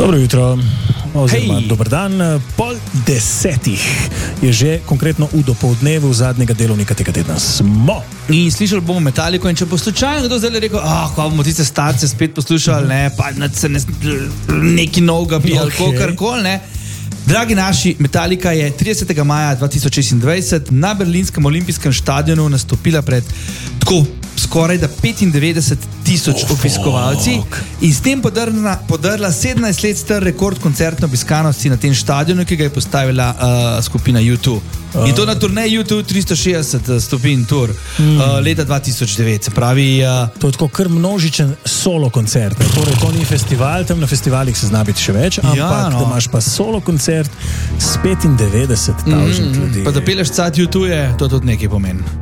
Dobro jutro, oziroma dober dan. 9:30 je že konkretno v dopoldnevu zadnjega delovnika tega tedna. Smo. In slišali bomo Metallico in če bo slučajno kdo zdaj rekel, ko bomo tiste starce spet poslušali, ne, pa se neki novega bi ali kakorkoli, ne. Dragi naši, Metallica je 30. maja 2026 na berlinskem olimpijskem stadionu nastopila pred tako skoraj da 95,000 obiskovalci in s tem podrla 17 let star rekord koncertne obiskanosti na tem stadionu, ki ga je postavila skupina U2. In to na turneji U2 360 stopinj tour leta 2009. Se pravi... To je tako kar množičen solo koncert. Torej, to ni festival, tam na festivalih se zna biti še več, ampak da imaš pa solo koncert s 95,000 ljudi. Pa da peleš cat U2 je, to tudi nekaj pomeni.